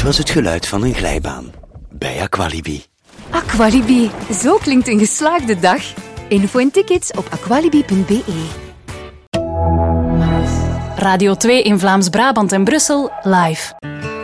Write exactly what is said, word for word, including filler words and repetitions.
was het geluid van een glijbaan. Bij Aqualibi. Aqualibi, zo klinkt een geslaagde dag. Info en tickets op aqualibi punt be. Radio twee in Vlaams-Brabant en Brussel, live.